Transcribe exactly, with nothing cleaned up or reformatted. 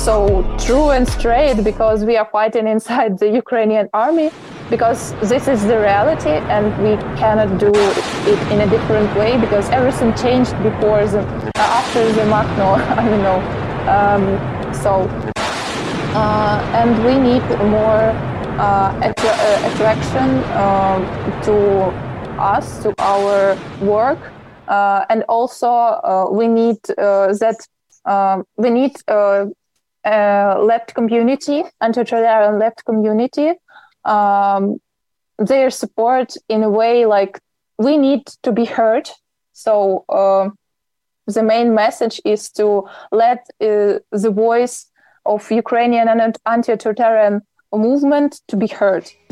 so true and straight, because we are fighting inside the Ukrainian army, because this is the reality and we cannot do it in a different way, because everything changed before the uh, after the Makhno. I don't know. Um, so uh, and we need more uh, attra- uh, attraction um, to us, to our work, uh, and also uh, we need uh, that uh, we need uh, uh, left community, anti-totalitarian left community, um, their support in a way like we need to be heard. So uh, the main message is to let uh, the voice of Ukrainian and anti-authoritarian movement to be heard.